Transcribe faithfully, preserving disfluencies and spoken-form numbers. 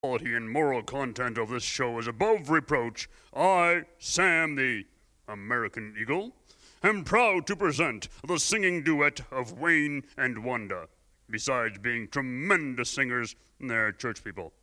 quality and moral content of this show is above reproach, I, Sam the American Eagle, am proud to present the singing duet of Wayne and Wanda. Besides being tremendous singers, they're church people.